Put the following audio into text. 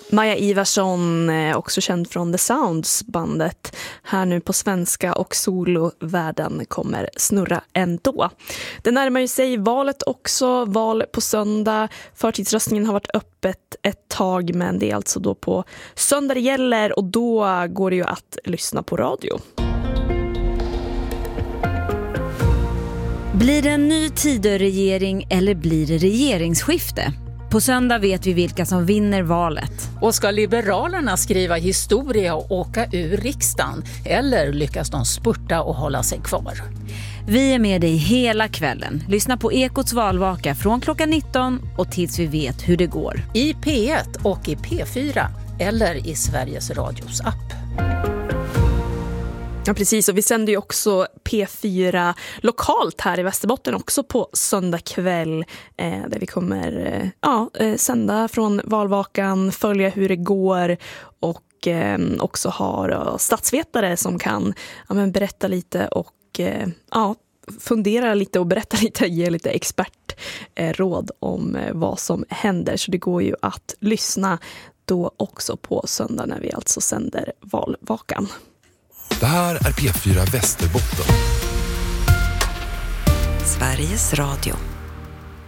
Maja Ivarsson, också känd från The Sounds bandet, här nu på svenska, och solovärlden kommer snurra ändå. Det närmar ju sig valet också, val på söndag. Förtidsröstningen har varit öppet ett tag, men det är alltså då på söndag det gäller, och då går det ju att lyssna på radio. Blir det en ny Tidöregering eller blir det regeringsskifte? På söndag vet vi vilka som vinner valet. Och ska Liberalerna skriva historia och åka ur riksdagen? Eller lyckas de spurta och hålla sig kvar? Vi är med dig hela kvällen. Lyssna på Ekots valvaka från klockan 19 och tills vi vet hur det går. I P1 och i P4 eller i Sveriges Radios app. Ja, precis, och vi sänder ju också P4 lokalt här i Västerbotten också på söndag kväll, där vi kommer sända från valvakan, följa hur det går, och också ha statsvetare som kan berätta lite och fundera lite och berätta lite, ge lite expertråd om vad som händer. Så det går ju att lyssna då också på söndag när vi alltså sänder valvakan. Det här är P4 Västerbotten. Sveriges Radio.